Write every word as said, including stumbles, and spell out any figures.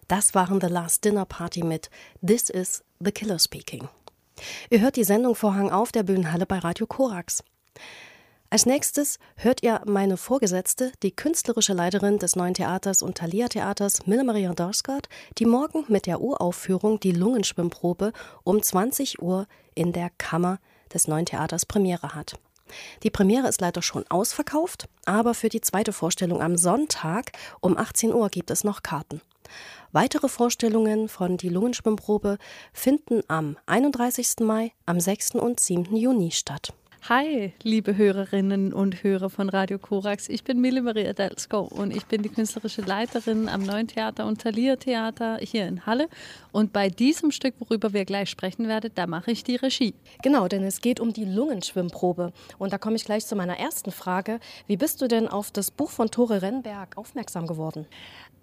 Das waren The Last Dinner Party mit This is the Killer Speaking. Ihr hört die Sendung Vorhang auf der Bühnenhalle bei Radio Korax. Als nächstes hört ihr meine Vorgesetzte, die künstlerische Leiterin des Neuen Theaters und Thalia Theaters, Mille-Maria Darsgaard, die morgen mit der Uraufführung Die Lungenschwimmprobe um zwanzig Uhr in der Kammer des Neuen Theaters Premiere hat. Die Premiere ist leider schon ausverkauft, aber für die zweite Vorstellung am Sonntag um achtzehn Uhr gibt es noch Karten. Weitere Vorstellungen von Die Lungenschwimmprobe finden am einunddreißigsten Mai, am sechsten und siebten Juni statt. Hi, liebe Hörerinnen und Hörer von Radio Korax. Ich bin Mille-Maria Darsgaard und ich bin die künstlerische Leiterin am Neuen Theater und Thalia Theater hier in Halle. Und bei diesem Stück, worüber wir gleich sprechen werden, da mache ich die Regie. Genau, denn es geht um die Lungenschwimmprobe. Und da komme ich gleich zu meiner ersten Frage. Wie bist du denn auf das Buch von Tore Rennberg aufmerksam geworden?